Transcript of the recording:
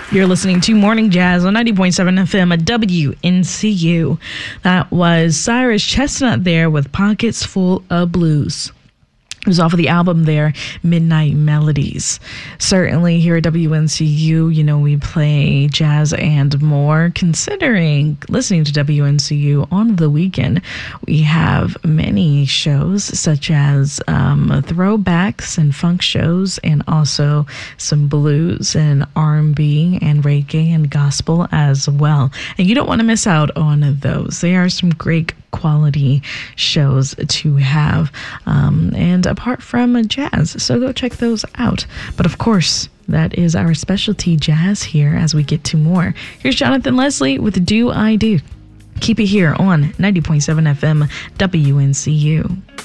You're listening to Morning Jazz on 90.7 FM at WNCU. That was Cyrus Chestnut there with Pockets Full of Blues. It was off of the album there, Midnight Melodies. Certainly here at WNCU, we play jazz and more. Considering listening to WNCU on the weekend, we have many shows such as throwbacks and funk shows, and also some blues and R&B and reggae and gospel as well. And you don't want to miss out on those. They are some great quality shows to have, and apart from jazz, so go check those out. But of course, that is our specialty, jazz, here as we get to more. Here's Jonathan Leslie with Do I Do. Keep it here on 90.7 FM WNCU.